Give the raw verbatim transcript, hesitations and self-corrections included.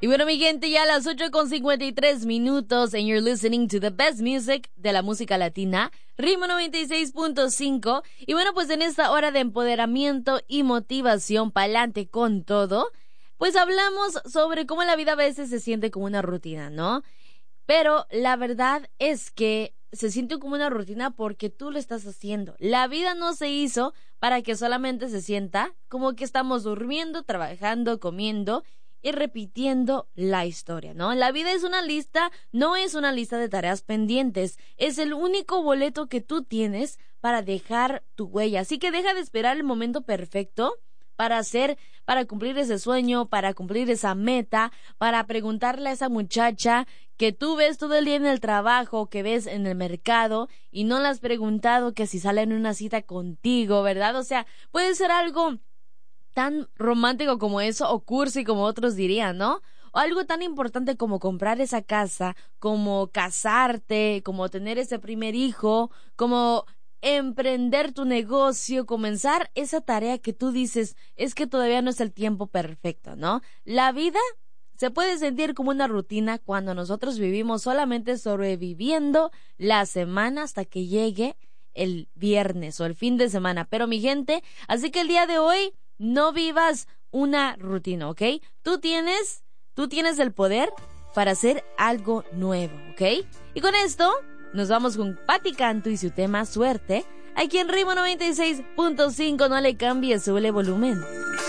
Y bueno, mi gente, ya a las ocho con cincuenta y tres minutos and you're listening to the best music de la música latina, Ritmo noventa y seis punto cinco. Y bueno, pues en esta hora de empoderamiento y motivación pa'lante con todo, pues hablamos sobre cómo la vida a veces se siente como una rutina, ¿no? Pero la verdad es que se siente como una rutina porque tú lo estás haciendo. La vida no se hizo para que solamente se sienta como que estamos durmiendo, trabajando, comiendo y repitiendo la historia, ¿no? La vida es una lista, no es una lista de tareas pendientes, es el único boleto que tú tienes para dejar tu huella. Así que deja de esperar el momento perfecto para hacer, para cumplir ese sueño, para cumplir esa meta, para preguntarle a esa muchacha que tú ves todo el día en el trabajo, que ves en el mercado y no le has preguntado que si sale en una cita contigo, ¿verdad? O sea, puede ser algo tan romántico como eso, o cursi como otros dirían, ¿no? O algo tan importante como comprar esa casa, como casarte, como tener ese primer hijo, como emprender tu negocio, comenzar esa tarea que tú dices, es que todavía no es el tiempo perfecto, ¿no? La vida se puede sentir como una rutina cuando nosotros vivimos solamente sobreviviendo la semana hasta que llegue el viernes o el fin de semana. Pero mi gente, así que el día de hoy no vivas una rutina, ¿ok? Tú tienes, tú tienes el poder para hacer algo nuevo, ¿ok? Y con esto nos vamos con Patti Cantu y su tema Suerte. Aquí en Ritmo noventa y seis punto cinco, no le cambies, súbele volumen.